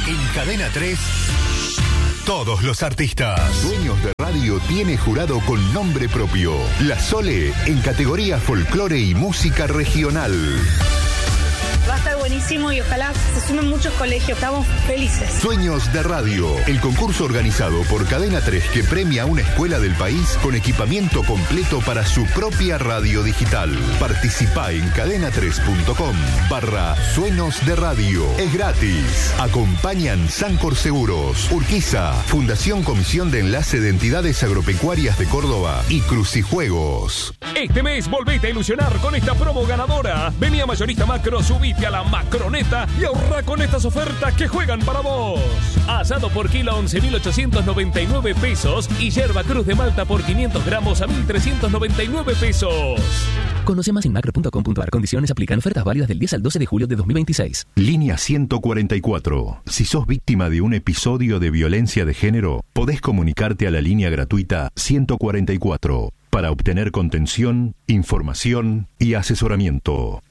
En Cadena 3, todos los artistas. Sueños de Radio tiene jurado con nombre propio. La Sole en categoría folclore y música regional. Va a estar buenísimo y ojalá se sumen muchos colegios. Estamos felices. Sueños de Radio, el concurso organizado por Cadena 3 que premia a una escuela del país con equipamiento completo para su propia radio digital. Participa en cadena3.com/Sueños de Radio. Es gratis. Acompañan Sancor Seguros, Urquiza, Fundación Comisión de Enlace de Entidades Agropecuarias de Córdoba y Crucijuegos. Este mes volvete a ilusionar con esta promo ganadora. Vení a Mayorista Macro, subite a la Macroneta y ahorra con estas ofertas que juegan para vos. Asado por kilo a 11.899 pesos y yerba cruz de Malta por 500 gramos a 1.399 pesos. Conoce más en macro.com.ar. Condiciones aplican. Ofertas válidas del 10 al 12 de julio de 2026. Línea 144. Si sos víctima de un episodio de violencia de género, podés comunicarte a la línea gratuita 144 para obtener contención, información y asesoramiento.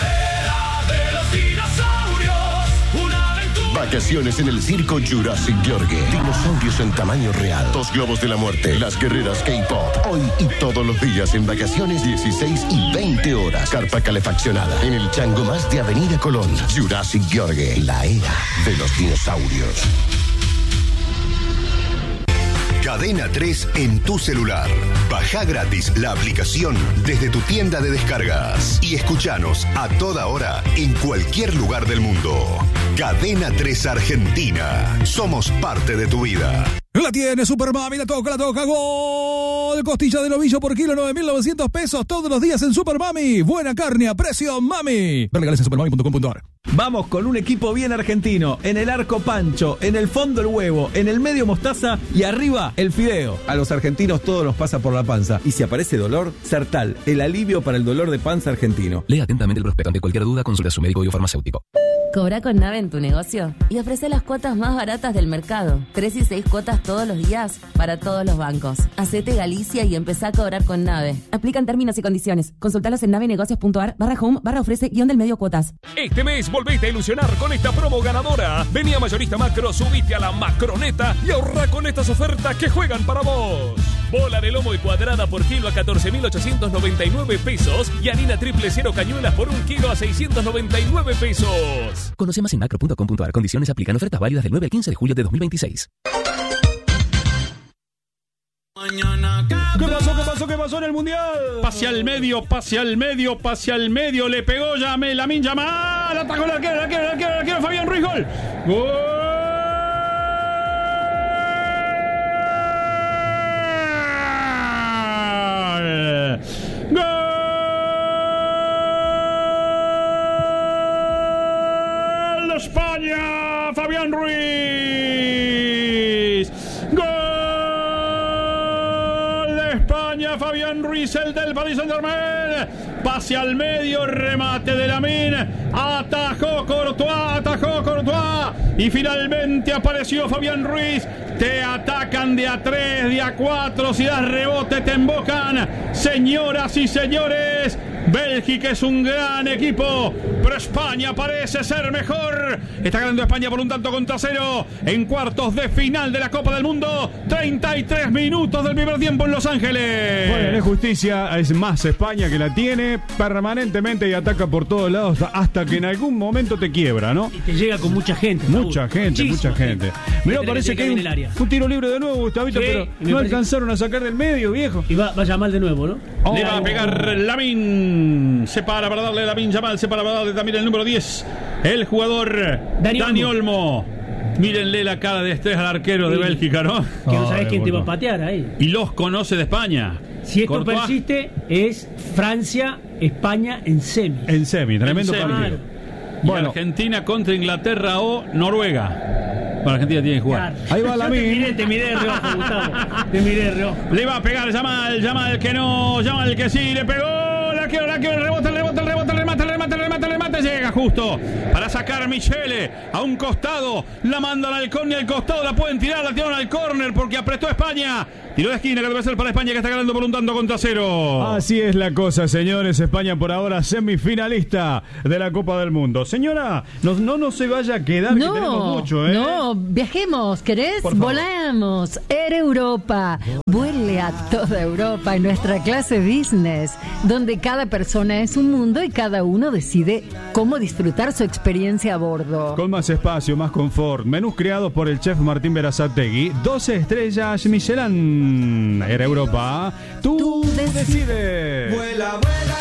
Vacaciones en el circo Jurassic Yorgue. Dinosaurios en tamaño real. 2 globos de la muerte. Las guerreras K-pop. Hoy y todos los días en vacaciones 16 y 20 horas. Carpa calefaccionada. En el chango más de Avenida Colón. Jurassic Yorgue. La era de los dinosaurios. Cadena 3 en tu celular. Baja gratis la aplicación desde tu tienda de descargas y escuchanos a toda hora en cualquier lugar del mundo. Cadena 3 Argentina. Somos parte de tu vida. La tiene Supermami, la toca, gol. Costilla de novillo por kilo, 9.900 pesos todos los días en Supermami. Buena carne a precio, mami. Ver legales en supermami.com.ar. Vamos con un equipo bien argentino. En el arco Pancho, en el fondo el huevo, en el medio mostaza y arriba el fideo. A los argentinos todo nos pasa por la panza. Y si aparece dolor, Sertal, el alivio para el dolor de panza argentino. Lea atentamente el prospecto. Ante cualquier duda, consulta a su médico o farmacéutico. Cobra con Nave en tu negocio y ofrece las cuotas más baratas del mercado. 3 y 6 cuotas todos los días para todos los bancos. Hacete Galicia y empezá a cobrar con Nave. Aplican términos y condiciones. Consultalos en navenegocios.ar/home/ofrece-del-medio cuotas. Este mes volvete a ilusionar con esta promo ganadora. Vení a Mayorista Macro, subite a la Macroneta y ahorra con estas ofertas que juegan para vos. Bola de lomo y cuadrada por kilo a 14.899 pesos y harina triple cero cañuelas por 1 kilo a 699 pesos. Conoce más en macro.com.ar. Condiciones aplican. Ofertas válidas del 9 al 15 de julio de 2026. ¿Qué pasó en el Mundial? Pase al medio, le pegó Lamine Yamal, atacó el arquero, Fabián Ruiz, gol. ¡Gol de España! Fabián Ruiz. Fabián Ruiz, el del Paris Saint-Germain. Pase al medio, remate de Lamine. Atajó Courtois. Y finalmente apareció Fabián Ruiz. Te atacan de a 3, de a 4. Si das rebote, te embocan. Señoras y señores, Bélgica es un gran equipo, pero España parece ser mejor. Está ganando España por 1-0 en cuartos de final de la Copa del Mundo. 33 minutos del primer tiempo en Los Ángeles. Bueno, es justicia, es más España que la tiene permanentemente y ataca por todos lados hasta que en algún momento te quiebra, ¿no? Y te llega con mucha gente. Mucha gente. Mirá, parece que hay un tiro libre de nuevo, Gustavito, sí, pero no alcanzaron a sacar del medio, viejo. Y vaya mal de nuevo, ¿no? Le va a pegar Lamine. Se para darle a Lamine Yamal, se para darle también el número 10, el jugador Dani Olmo. Mírenle la cara de estrés al arquero de Bélgica, ¿no? Que no sabés quién te va a patear ahí. Y los conoce de España. Si esto persiste, es Francia, España en semi. Tremendo partido. Bueno, Argentina contra Inglaterra o Noruega. Bueno, Argentina tiene que jugar. Claro. Ahí va Lamine. Te miré de reojo, Gustavo. Le va a pegar Yamal que no, Yamal que sí, le pegó. El rebote remate, llega justo para sacar Michele a un costado, la mandan al córner y al costado la pueden tirar, la tiraron al córner porque apretó España. Tiro de esquina que debe ser para España, que está ganando por un tanto contra 0. Así es la cosa, señores. España por ahora semifinalista de la Copa del Mundo. Señora, no se vaya a quedar, que tenemos mucho, ¿eh? No, viajemos, ¿querés? Volamos. Air Europa. Vuele a toda Europa en nuestra clase business, donde cada persona es un mundo y cada uno decide cómo disfrutar su experiencia a bordo. Con más espacio, más confort. Menús creados por el chef Martín Berazategui. 12 estrellas Michelin. Air Europa, tú decides. Vuela, vuela.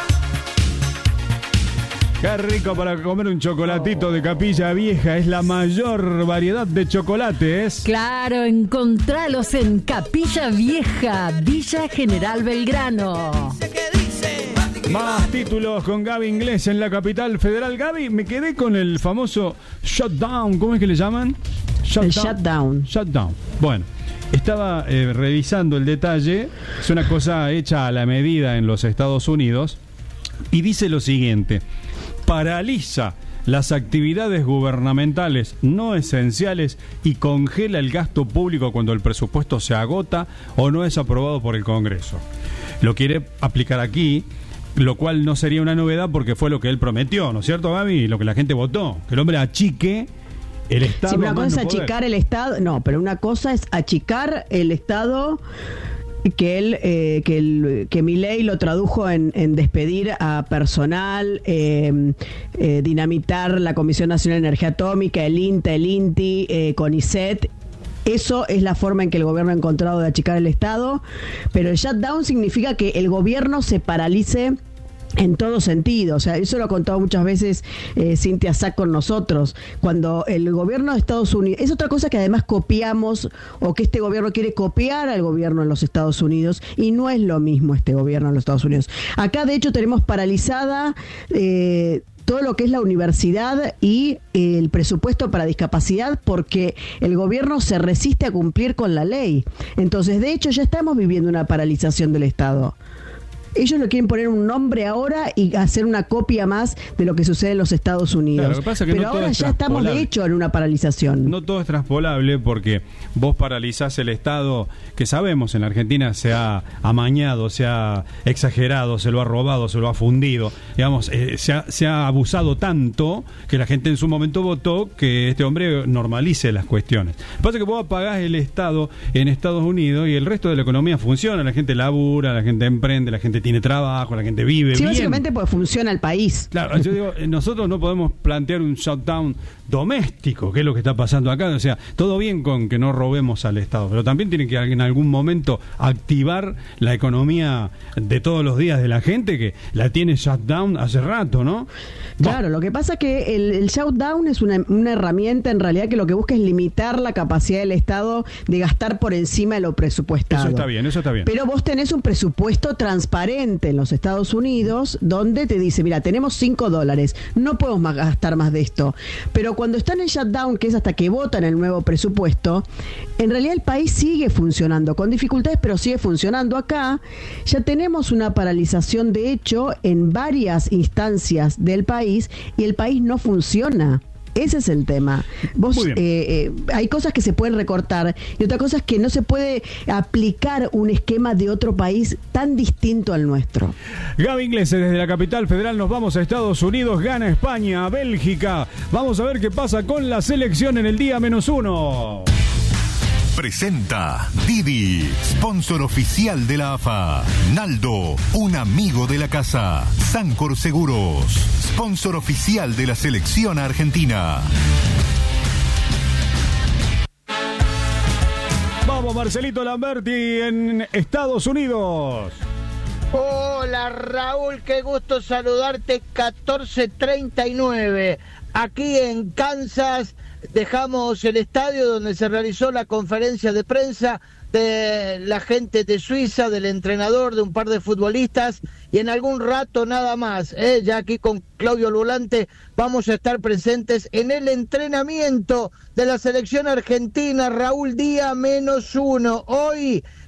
Qué rico para comer un chocolatito de Capilla Vieja. Es la mayor variedad de chocolates. Claro, encontralos en Capilla Vieja, Villa General Belgrano. Más títulos con Gaby Inglés en la capital federal. Gaby, me quedé con el famoso shutdown. ¿Cómo es que le llaman? Shutdown. Shutdown. Bueno. Estaba revisando el detalle, es una cosa hecha a la medida en los Estados Unidos y dice lo siguiente: paraliza las actividades gubernamentales no esenciales y congela el gasto público cuando el presupuesto se agota o no es aprobado por el Congreso. Lo quiere aplicar aquí, lo cual no sería una novedad porque fue lo que él prometió, ¿no es cierto, Gaby? Lo que la gente votó, que el hombre achique el Estado. Sí, una cosa es achicar el Estado, no, pero una cosa es achicar el Estado, que Milei lo tradujo en despedir a personal, dinamitar la Comisión Nacional de Energía Atómica, el INTA, el INTI, CONICET. Eso es la forma en que el gobierno ha encontrado de achicar el Estado, pero el shutdown significa que el gobierno se paralice en todo sentido. O sea, eso lo ha contado muchas veces Cintia Sack con nosotros. Cuando el gobierno de Estados Unidos, es otra cosa que además copiamos, o que este gobierno quiere copiar al gobierno en los Estados Unidos, y no es lo mismo este gobierno en los Estados Unidos. Acá de hecho tenemos paralizada todo lo que es la universidad y el presupuesto para discapacidad, porque el gobierno se resiste a cumplir con la ley. Entonces, de hecho, ya estamos viviendo una paralización del Estado. Ellos le quieren poner un nombre ahora y hacer una copia más de lo que sucede en los Estados Unidos. Claro, lo que pasa es que pero no ahora ya estamos de hecho en una paralización. No todo es transpolable porque vos paralizás el Estado, que sabemos en la Argentina se ha amañado, se ha exagerado, se lo ha robado, se lo ha fundido. Digamos, se ha abusado tanto que la gente en su momento votó que este hombre normalice las cuestiones. Lo que pasa es que vos apagás el Estado en Estados Unidos y el resto de la economía funciona. La gente labura, la gente emprende, la gente tiene trabajo, la gente vive bien. Sí, básicamente pues funciona el país. Claro, yo digo, nosotros no podemos plantear un shutdown doméstico, que es lo que está pasando acá. O sea, todo bien con que no robemos al Estado, pero también tiene que en algún momento activar la economía de todos los días de la gente, que la tiene shutdown hace rato, ¿no? Claro, lo que pasa es que el shutdown es una herramienta en realidad que lo que busca es limitar la capacidad del Estado de gastar por encima de lo presupuestado. Eso está bien, eso está bien. Pero vos tenés un presupuesto transparente en los Estados Unidos donde te dice, mira, tenemos $5, no podemos gastar más de esto. Pero cuando están en shutdown, que es hasta que votan el nuevo presupuesto, en realidad el país sigue funcionando, con dificultades, pero sigue funcionando. Acá ya tenemos una paralización de hecho en varias instancias del país y el país no funciona. Ese es el tema. Vos hay cosas que se pueden recortar y otra cosa es que no se puede aplicar un esquema de otro país tan distinto al nuestro. Gaby Inglés, desde la capital federal nos vamos a Estados Unidos, gana España, Bélgica. Vamos a ver qué pasa con la selección en el día -1. Presenta Didi, sponsor oficial de la AFA. Naldo, un amigo de la casa. Sancor Seguros, sponsor oficial de la selección argentina. Vamos, Marcelito Lamberti en Estados Unidos. Hola Raúl, qué gusto saludarte. 14:39 aquí en Kansas. Dejamos el estadio donde se realizó la conferencia de prensa de la gente de Suiza, del entrenador, de un par de futbolistas, y en algún rato nada más, ya aquí con Claudio Volante vamos a estar presentes en el entrenamiento de la selección argentina. Raúl, día -1. Hoy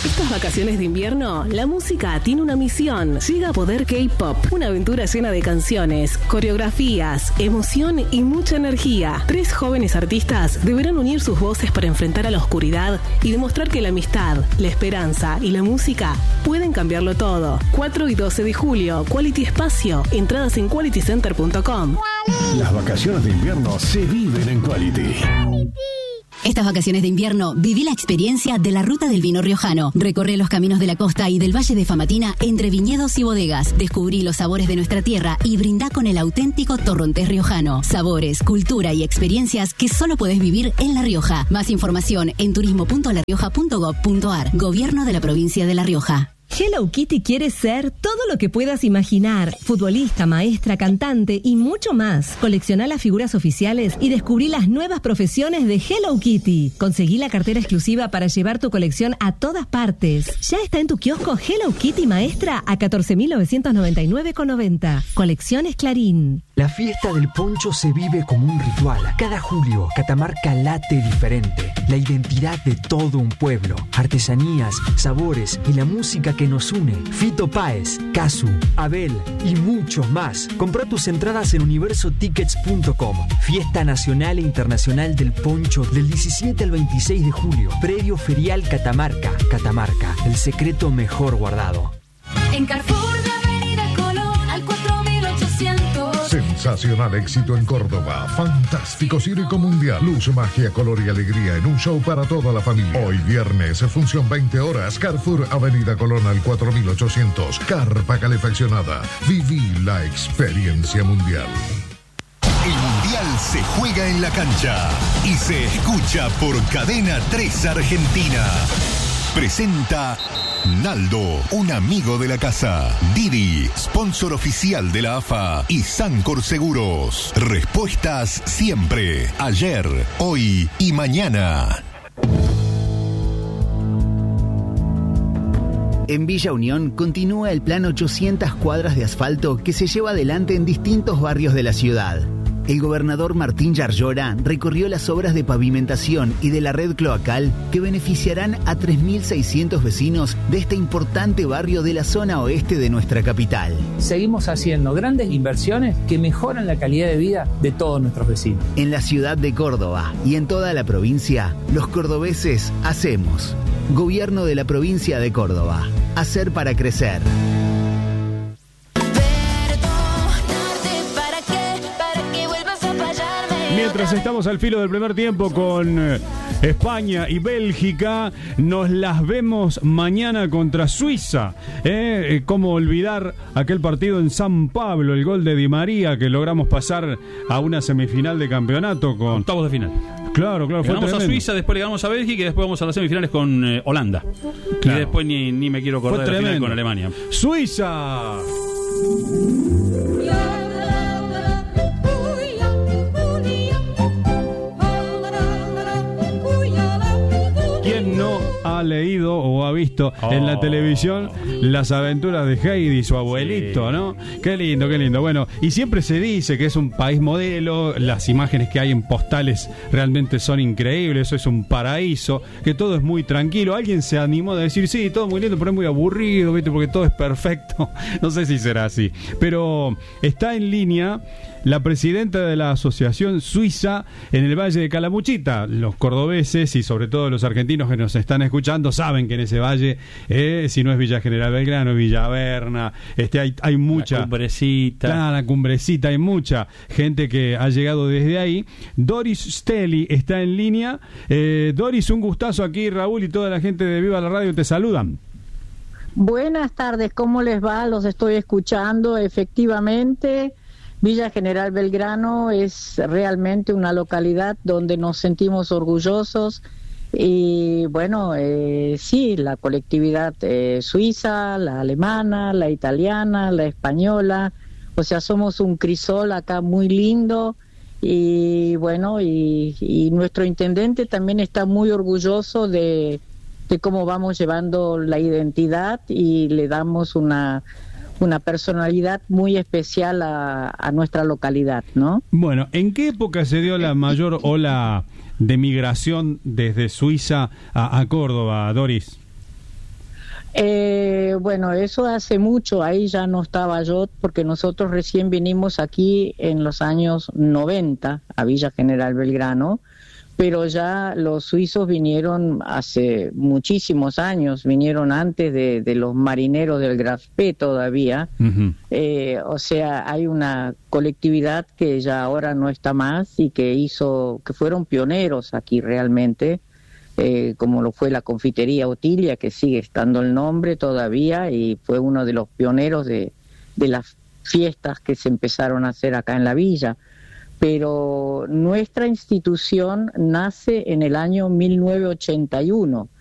Estas vacaciones de invierno, la música tiene una misión. Llega Poder K-Pop, una aventura llena de canciones, coreografías, emoción y mucha energía. 3 jóvenes artistas deberán unir sus voces para enfrentar a la oscuridad y demostrar que la amistad, la esperanza y la música pueden cambiarlo todo. 4 y 12 de julio, Quality Espacio. Entradas en qualitycenter.com. Las vacaciones de invierno se viven en Quality. Estas vacaciones de invierno, viví la experiencia de la Ruta del Vino Riojano. Recorre los caminos de la costa y del Valle de Famatina entre viñedos y bodegas. Descubrí los sabores de nuestra tierra y brindá con el auténtico torrontés riojano. Sabores, cultura y experiencias que solo podés vivir en La Rioja. Más información en turismo.larioja.gov.ar. Gobierno de la provincia de La Rioja. Hello Kitty quiere ser todo lo que puedas imaginar. Futbolista, maestra, cantante y mucho más. Coleccioná las figuras oficiales y descubrí las nuevas profesiones de Hello Kitty. Conseguí la cartera exclusiva para llevar tu colección a todas partes. Ya está en tu kiosco Hello Kitty Maestra a 14.999,90. Colecciones Clarín. La fiesta del poncho se vive como un ritual. Cada julio, Catamarca late diferente. La identidad de todo un pueblo. Artesanías, sabores y la música que nos une. Fito Páez, Casu, Abel y muchos más. Compra tus entradas en universotickets.com. Fiesta Nacional e Internacional del Poncho del 17 al 26 de julio. Predio Ferial Catamarca. Catamarca, el secreto mejor guardado. En Carrefour de Avenida Colón al 4800. Sensacional éxito en Córdoba. Fantástico circo mundial. Luz, magia, color y alegría en un show para toda la familia. Hoy viernes, función 20 horas. Carrefour Avenida Colón al 4800. Carpa calefaccionada. Viví la experiencia mundial. El Mundial se juega en la cancha y se escucha por Cadena 3 Argentina. Presenta Naldo, un amigo de la casa. Didi, sponsor oficial de la AFA. Y Sancor Seguros. Respuestas siempre, ayer, hoy y mañana. En Villa Unión continúa el plan 800 cuadras de asfalto que se lleva adelante en distintos barrios de la ciudad. El gobernador Martín Yarlora recorrió las obras de pavimentación y de la red cloacal que beneficiarán a 3.600 vecinos de este importante barrio de la zona oeste de nuestra capital. Seguimos haciendo grandes inversiones que mejoran la calidad de vida de todos nuestros vecinos. En la ciudad de Córdoba y en toda la provincia, los cordobeses hacemos. Gobierno de la provincia de Córdoba. Hacer para crecer. Mientras estamos al filo del primer tiempo con España y Bélgica, nos las vemos mañana contra Suiza. ¿Cómo olvidar aquel partido en San Pablo, el gol de Di María, que logramos pasar a una semifinal de campeonato con octavos de final? Claro, fue ganamos tremendo. a Suiza, después le ganamos a Bélgica y después vamos a las semifinales con Holanda. Claro. Y después ni me quiero acordar de la final con Alemania. ¡Suiza! ¿Quién no ha leído o ha visto en la televisión las aventuras de Heidi, su abuelito, ¿no? Qué lindo, qué lindo. Bueno, y siempre se dice que es un país modelo, las imágenes que hay en postales realmente son increíbles, eso es un paraíso, que todo es muy tranquilo. Alguien se animó a decir, sí, todo muy lindo, pero es muy aburrido, ¿viste? Porque todo es perfecto. No sé si será así. Pero está en línea la presidenta de la Asociación Suiza en el Valle de Calamuchita. Los cordobeses y sobre todo los argentinos que nos están escuchando saben que en ese valle, si no es Villa General Belgrano, Villa Berna, hay mucha... La Cumbrecita. Claro, la Cumbrecita, hay mucha gente que ha llegado desde ahí. Doris Stelli está en línea. Doris, un gustazo aquí, Raúl y toda la gente de Viva la Radio te saludan. Buenas tardes, ¿cómo les va? Los estoy escuchando, efectivamente... Villa General Belgrano es realmente una localidad donde nos sentimos orgullosos y bueno, sí, la colectividad suiza, la alemana, la italiana, la española, o sea, somos un crisol acá muy lindo y bueno, y nuestro intendente también está muy orgulloso de cómo vamos llevando la identidad y le damos una personalidad muy especial a nuestra localidad, ¿no? Bueno, ¿en qué época se dio la mayor ola de migración desde Suiza a Córdoba, Doris? Bueno, eso hace mucho, ahí ya no estaba yo, porque nosotros recién vinimos aquí en los años 90 a Villa General Belgrano, pero ya los suizos vinieron hace muchísimos años, vinieron antes de los marineros del Graf P todavía. O sea, hay una colectividad que ya ahora no está más y que fueron pioneros aquí realmente, como lo fue la confitería Otilia, que sigue estando el nombre todavía, y fue uno de los pioneros de las fiestas que se empezaron a hacer acá en la villa. Pero nuestra institución nace en el año 1981,